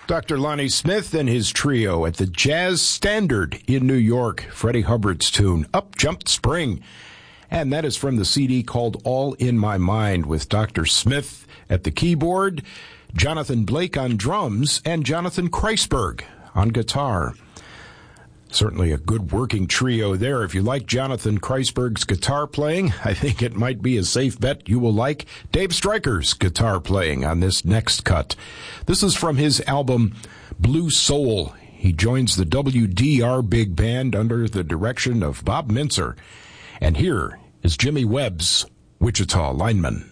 Dr. Lonnie Smith and his trio at the Jazz Standard in New York. Freddie Hubbard's tune, Up Jumped Spring. And that is from the CD called All in My Mind, with Dr. Smith at the keyboard, Jonathan Blake on drums, and Jonathan Kreisberg on guitar. Certainly a good working trio there. If you like Jonathan Kreisberg's guitar playing, I think it might be a safe bet you will like Dave Stryker's guitar playing on this next cut. This is from his album Blue Soul. He joins the WDR Big Band under the direction of Bob Mintzer. And here is Jimmy Webb's Wichita Lineman.